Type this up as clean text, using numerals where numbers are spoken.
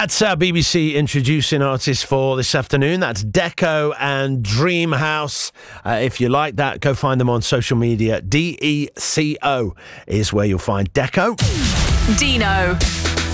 That's our BBC introducing artists for this afternoon. That's Deco and Dreamhouse. If you like that, go find them on social media. DECO is where you'll find Deco. Dino.